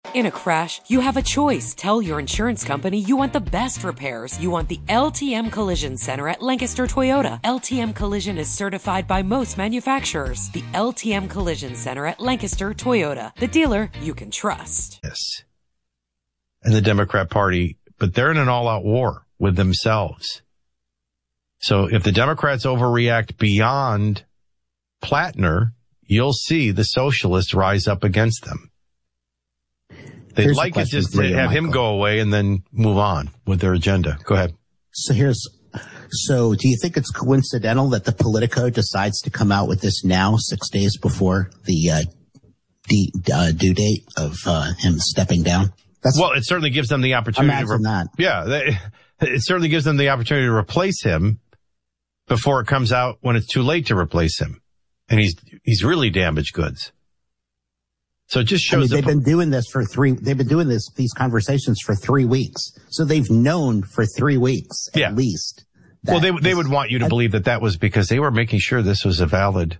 In a crash, you have a choice. Tell your insurance company you want the best repairs. You want the LTM Collision Center at Lancaster Toyota. LTM Collision is certified by most manufacturers. The LTM Collision Center at Lancaster Toyota. The dealer you can trust. Yes. And the Democrat Party, but they're in an all-out war with themselves. So if the Democrats overreact beyond Plattner, you'll see the socialists rise up against them. They'd like it just to have him go away and then move on with their agenda. Go ahead. So do you think it's coincidental that the Politico decides to come out with this now, 6 days before the due date of him stepping down? Well, it certainly gives them the opportunity it certainly gives them the opportunity to replace him before it comes out when it's too late to replace him. And he's really damaged goods. So it just shows. They've been doing this these conversations for 3 weeks. So they've known for 3 weeks at least. Well, they would want you to believe that was because they were making sure this was a valid,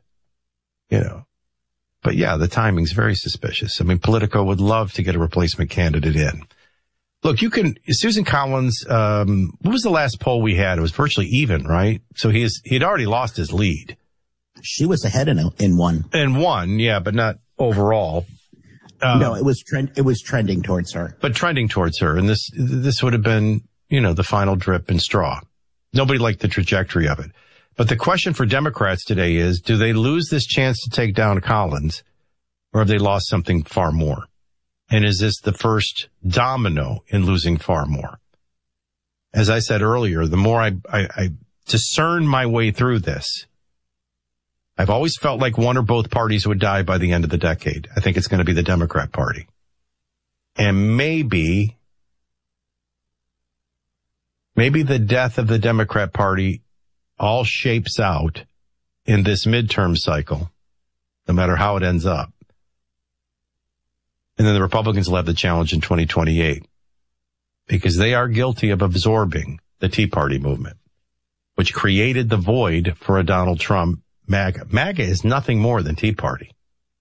but yeah, the timing's very suspicious. I mean, Politico would love to get a replacement candidate in. Look, Susan Collins, what was the last poll we had? It was virtually even, right? So he'd already lost his lead. She was ahead in one. In one, yeah, but not overall. No, it was trending towards her. But trending towards her. And this would have been, the final drip and straw. Nobody liked the trajectory of it. But the question for Democrats today is, do they lose this chance to take down Collins, or have they lost something far more? And is this the first domino in losing far more? As I said earlier, the more I discern my way through this, I've always felt like one or both parties would die by the end of the decade. I think it's going to be the Democrat Party. And maybe the death of the Democrat Party all shapes out in this midterm cycle, no matter how it ends up. And then the Republicans will have the challenge in 2028 because they are guilty of absorbing the Tea Party movement, which created the void for a Donald Trump MAGA. MAGA is nothing more than Tea Party.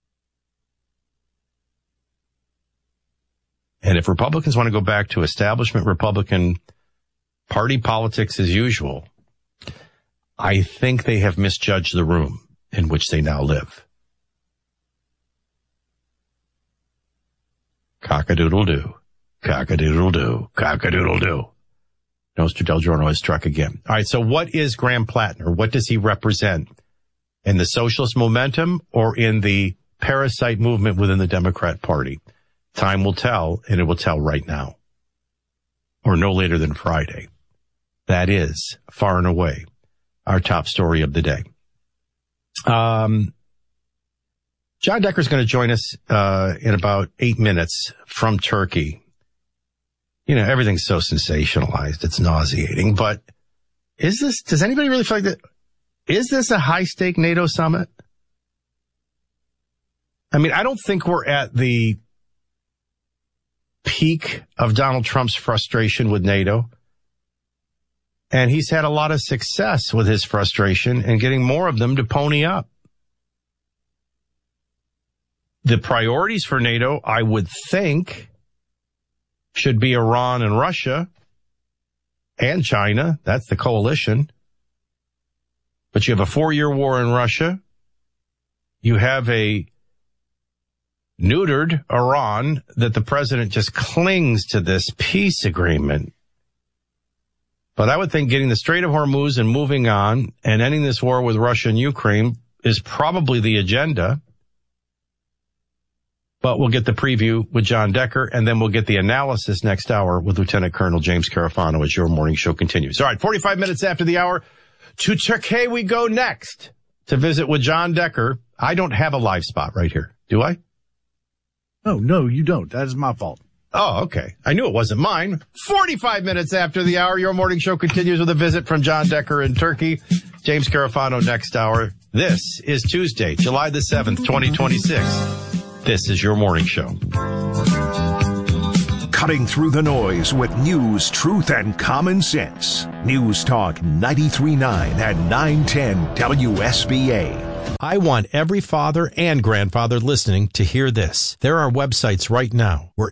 And if Republicans want to go back to establishment Republican party politics as usual, I think they have misjudged the room in which they now live. Cock-a-doodle-doo, cock-a-doodle-doo, cock-a-doodle-doo. Nostra Del Giorno has struck again. All right, so what is Graham Plattner? What does he represent? In the socialist momentum or in the parasite movement within the Democrat Party? Time will tell, and it will tell right now. Or no later than Friday. That is, far and away, our top story of the day. John Decker's going to join us in about 8 minutes from Turkey. Everything's so sensationalized, it's nauseating. But does anybody really feel like that? Is this a high-stake NATO summit? I mean, I don't think we're at the peak of Donald Trump's frustration with NATO. And he's had a lot of success with his frustration and getting more of them to pony up. The priorities for NATO, I would think, should be Iran and Russia and China. That's the coalition. But you have a 4-year war in Russia. You have a neutered Iran that the president just clings to this peace agreement. But I would think getting the Strait of Hormuz and moving on and ending this war with Russia and Ukraine is probably the agenda. But we'll get the preview with John Decker, and then we'll get the analysis next hour with Lieutenant Colonel James Carafano as your morning show continues. All right, 45 minutes after the hour. To Turkey we go next to visit with John Decker. I don't have a live spot right here, do I? Oh, no, you don't. That is my fault. Oh, okay. I knew it wasn't mine. 45 minutes after the hour, your morning show continues with a visit from John Decker in Turkey. James Carafano next hour. This is Tuesday, July the 7th, 2026. This is your morning show. Cutting through the noise with news, truth, and common sense. News Talk 93.9 and 910 WSBA. I want every father and grandfather listening to hear this. There are websites right now where